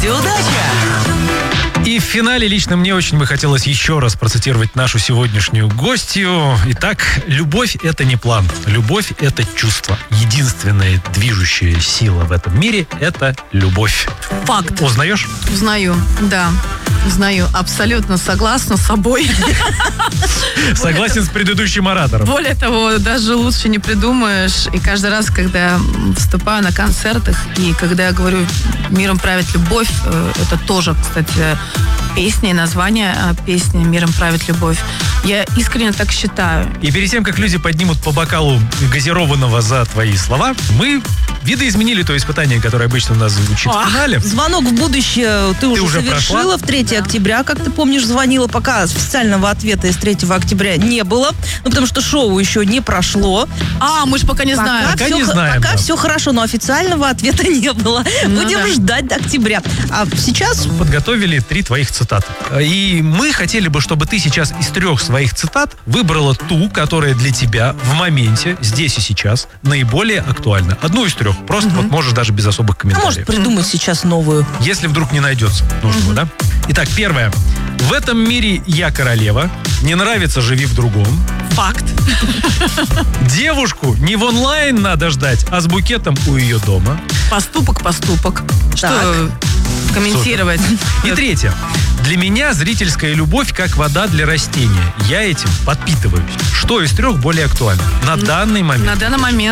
Удача! И в финале лично мне очень бы хотелось еще раз процитировать нашу сегодняшнюю гостью. Итак, любовь — это не план. Любовь — это чувство. Единственная движущая сила в этом мире — это любовь. Факт. Узнаешь? Узнаю, да. Узнаю. Абсолютно согласна с собой. Согласен с предыдущим оратором. Более того, даже лучше не придумаешь. И каждый раз, когда выступаю на концертах, и когда я говорю «Миром правит любовь», это тоже, кстати, песня и название песни «Миром правит любовь». Я искренне так считаю. И перед тем, как люди поднимут по бокалу газированного за твои слова, мы видоизменили то испытание, которое обычно у нас звучит в финале. Звонок в будущее ты уже совершила. прошла? В 3 октября, как ты помнишь, звонила. Пока официального ответа из 3 октября не было. Ну, потому что шоу еще не прошло. Мы же пока не знаем. Пока не знаем, Пока да. все хорошо, но официального ответа не было. Будем да. ждать до октября. А сейчас... Подготовили 3 твоих цитаты. И мы хотели бы, чтобы ты сейчас из 3 своих цитат выбрала ту, которая для тебя в моменте, здесь и сейчас, наиболее актуальна. Одну из 3. Просто вот можешь даже без особых А комментариев. может придумать сейчас новую. Если вдруг не найдется нужного, да? Итак, первое. В этом мире я королева. Не нравится — живи в другом. Факт. Девушку не в онлайн надо ждать, а с букетом у ее дома. Поступок. Что комментировать? И 3. Для меня зрительская любовь как вода для растения. Я этим подпитываюсь. Что из 3 более актуально? На данный момент. На данный момент